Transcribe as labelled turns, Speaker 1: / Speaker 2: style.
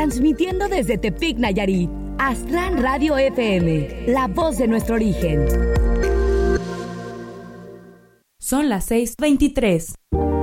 Speaker 1: transmitiendo desde Tepic, Nayarit. Astran Radio FM, la voz de nuestro origen.
Speaker 2: Son las 6:23.